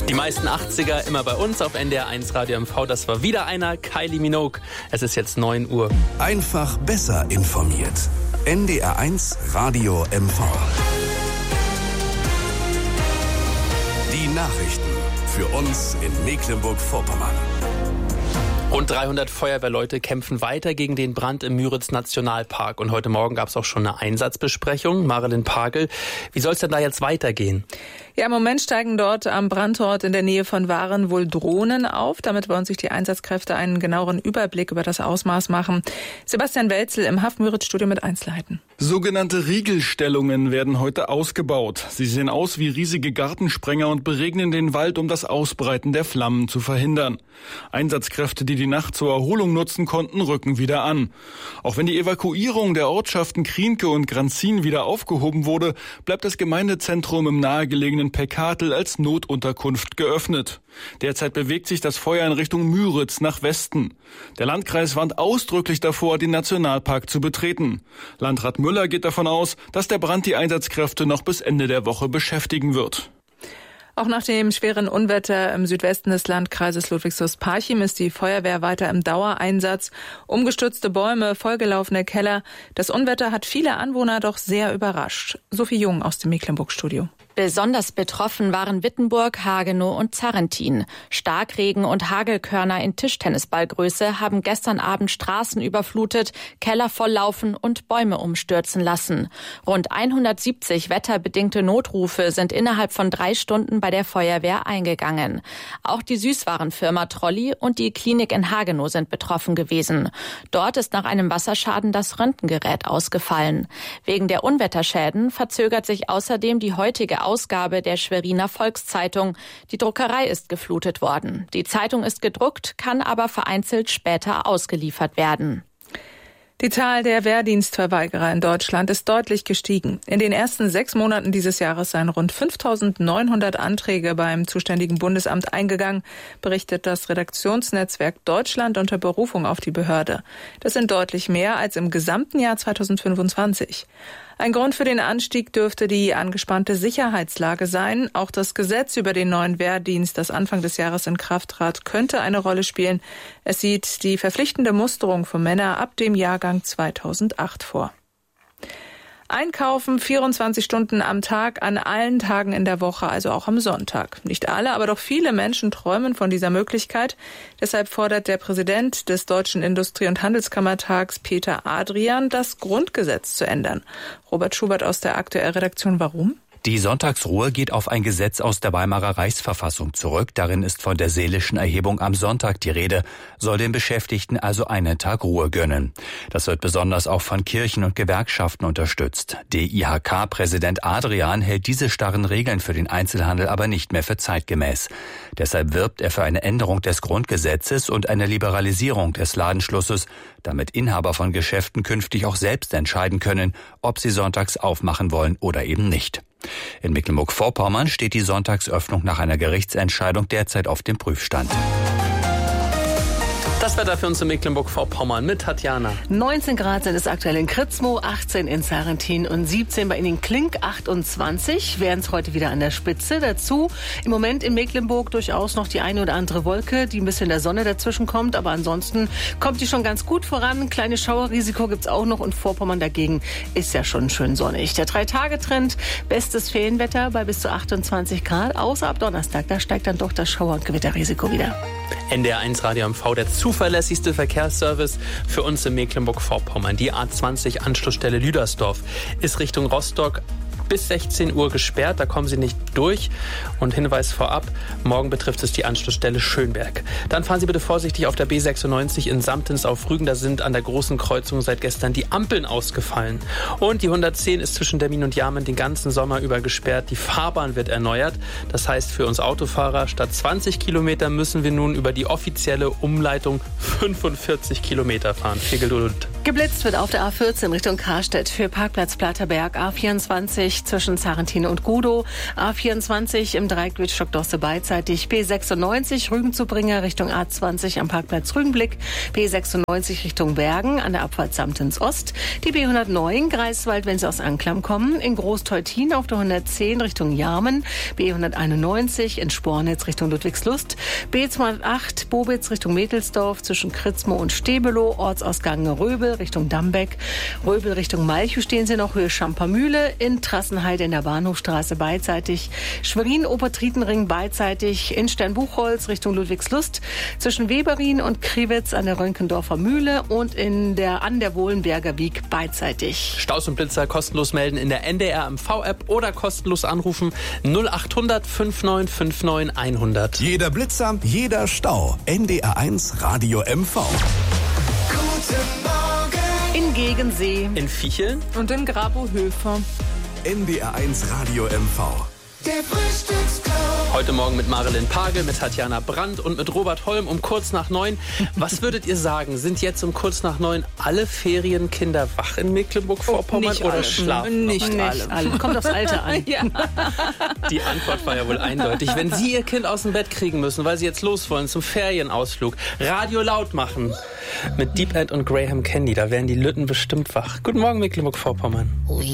Die meisten 80er immer bei uns auf NDR 1 Radio MV. Das war wieder einer, Kylie Minogue. Es ist jetzt 9 Uhr. Einfach besser informiert. NDR 1 Radio MV. Die Nachrichten für uns in Mecklenburg-Vorpommern. Rund 300 Feuerwehrleute kämpfen weiter gegen den Brand im Müritz-Nationalpark. Und heute Morgen gab es auch schon eine Einsatzbesprechung. Marilyn Pagel, wie soll es denn da jetzt weitergehen? Ja, im Moment steigen dort am Brandort in der Nähe von Waren wohl Drohnen auf. Damit wollen sich die Einsatzkräfte einen genaueren Überblick über das Ausmaß machen. Sebastian Welzel im Haff-Müritz-Studio mit Einzelheiten. Sogenannte Riegelstellungen werden heute ausgebaut. Sie sehen aus wie riesige Gartensprenger und beregnen den Wald, um das Ausbreiten der Flammen zu verhindern. Einsatzkräfte, die die Nacht zur Erholung nutzen konnten, rücken wieder an. Auch wenn die Evakuierung der Ortschaften Krienke und Granzin wieder aufgehoben wurde, bleibt das Gemeindezentrum im nahegelegenen Peckatel als Notunterkunft geöffnet. Derzeit bewegt sich das Feuer in Richtung Müritz nach Westen. Der Landkreis warnt ausdrücklich davor, den Nationalpark zu betreten. Landrat Müller geht davon aus, dass der Brand die Einsatzkräfte noch bis Ende der Woche beschäftigen wird. Auch nach dem schweren Unwetter im Südwesten des Landkreises Ludwigslust-Parchim ist die Feuerwehr weiter im Dauereinsatz. Umgestürzte Bäume, vollgelaufene Keller. Das Unwetter hat viele Anwohner doch sehr überrascht. Sophie Jung aus dem Mecklenburg-Studio. Besonders betroffen waren Wittenburg, Hagenow und Zarrentin. Starkregen und Hagelkörner in Tischtennisballgröße haben gestern Abend Straßen überflutet, Keller volllaufen und Bäume umstürzen lassen. Rund 170 wetterbedingte Notrufe sind innerhalb von 3 Stunden bei der Feuerwehr eingegangen. Auch die Süßwarenfirma Trolli und die Klinik in Hagenow sind betroffen gewesen. Dort ist nach einem Wasserschaden das Röntgengerät ausgefallen. Wegen der Unwetterschäden verzögert sich außerdem die heutige Ausgabe der Schweriner Volkszeitung. Die Druckerei ist geflutet worden. Die Zeitung ist gedruckt, kann aber vereinzelt später ausgeliefert werden. Die Zahl der Wehrdienstverweigerer in Deutschland ist deutlich gestiegen. In den ersten 6 Monaten dieses Jahres seien rund 5.900 Anträge beim zuständigen Bundesamt eingegangen, berichtet das Redaktionsnetzwerk Deutschland unter Berufung auf die Behörde. Das sind deutlich mehr als im gesamten Jahr 2025. Ein Grund für den Anstieg dürfte die angespannte Sicherheitslage sein. Auch das Gesetz über den neuen Wehrdienst, das Anfang des Jahres in Kraft trat, könnte eine Rolle spielen. Es sieht die verpflichtende Musterung für Männer ab dem Jahrgang 2008 vor. Einkaufen 24 Stunden am Tag, an allen Tagen in der Woche, also auch am Sonntag. Nicht alle, aber doch viele Menschen träumen von dieser Möglichkeit. Deshalb fordert der Präsident des Deutschen Industrie- und Handelskammertags, Peter Adrian, das Grundgesetz zu ändern. Robert Schubert aus der Aktuell-Redaktion, warum? Die Sonntagsruhe geht auf ein Gesetz aus der Weimarer Reichsverfassung zurück. Darin ist von der seelischen Erhebung am Sonntag die Rede, soll den Beschäftigten also einen Tag Ruhe gönnen. Das wird besonders auch von Kirchen und Gewerkschaften unterstützt. DIHK-Präsident Adrian hält diese starren Regeln für den Einzelhandel aber nicht mehr für zeitgemäß. Deshalb wirbt er für eine Änderung des Grundgesetzes und eine Liberalisierung des Ladenschlusses, damit Inhaber von Geschäften künftig auch selbst entscheiden können, ob sie sonntags aufmachen wollen oder eben nicht. In Mecklenburg-Vorpommern steht die Sonntagsöffnung nach einer Gerichtsentscheidung derzeit auf dem Prüfstand. Das Wetter für uns in Mecklenburg-Vorpommern mit Tatjana. 19 Grad sind es aktuell in Kritzmow, 18 in Zarrentin und 17 bei Ihnen in Klink, 28 wären es heute wieder an der Spitze. Dazu im Moment in Mecklenburg durchaus noch die eine oder andere Wolke, die ein bisschen der Sonne dazwischen kommt, aber ansonsten kommt die schon ganz gut voran. Kleines Schauerrisiko gibt's auch noch und Vorpommern dagegen ist ja schon schön sonnig. Der 3-Tage-Trend, bestes Ferienwetter bei bis zu 28 Grad, außer ab Donnerstag, da steigt dann doch das Schauer- und Gewitterrisiko wieder. NDR 1 Radio MV, der zuverlässigste Verkehrsservice für uns in Mecklenburg-Vorpommern. Die A20 Anschlussstelle Lüdersdorf ist Richtung Rostock bis 16 Uhr gesperrt, da kommen Sie nicht durch. Und Hinweis vorab, morgen betrifft es die Anschlussstelle Schönberg. Dann fahren Sie bitte vorsichtig auf der B96 in Samtens auf Rügen. Da sind an der großen Kreuzung seit gestern die Ampeln ausgefallen. Und die 110 ist zwischen Demmin und Jarmen den ganzen Sommer über gesperrt. Die Fahrbahn wird erneuert. Das heißt für uns Autofahrer, statt 20 Kilometer müssen wir nun über die offizielle Umleitung 45 Kilometer fahren. Viel Geduld. Geblitzt wird auf der A14 Richtung Karstedt für Parkplatz Platterberg, A24 beidseitig zwischen Sarrentin und Gudow. A24 im Dreieck Wittstock-Dosse beidseitig. B96 Rügen-Zubringer Richtung A20 am Parkplatz Rügenblick. B96 Richtung Bergen an der Abfahrt Samtens Ost. Die B109 Greifswald, wenn Sie aus Anklam kommen. In Großteutin auf der 110 Richtung Jarmen. B191 in Spornitz Richtung Ludwigslust. B208 Bobitz Richtung Mädelsdorf zwischen Kritzmo und Stebelow. Ortsausgang Röbel Richtung Dambeck. Röbel Richtung Malchow stehen Sie noch Höhe Schampermühle. In Trassenheide in der Bahnhofstraße beidseitig. Schwerin-Obertrietenring beidseitig. In Sternbuchholz Richtung Ludwigslust. Zwischen Weberin und Kriwitz an der Rönkendorfer Mühle und an der Wohlenberger Wiek beidseitig. Staus und Blitzer kostenlos melden in der NDR MV-App oder kostenlos anrufen 0800 5959 100. Jeder Blitzer, jeder Stau. NDR1 Radio MV. In Gegensee. In Viecheln. Und in Grabow-Höfer. NDR1 Radio MV. Der Frühstücksclub. Heute Morgen mit Marilyn Pagel, mit Tatjana Brandt und mit Robert Holm um kurz nach 9. Was würdet ihr sagen, sind jetzt um kurz nach 9 alle Ferienkinder wach in Mecklenburg-Vorpommern oder schlafen? Nicht alle. Kommt aufs Alter an. Ja. Die Antwort war ja wohl eindeutig. Wenn Sie Ihr Kind aus dem Bett kriegen müssen, weil Sie jetzt los wollen zum Ferienausflug, Radio laut machen. Mit Deep End und Graham Candy, da wären die Lütten bestimmt wach. Guten Morgen, Mecklenburg-Vorpommern.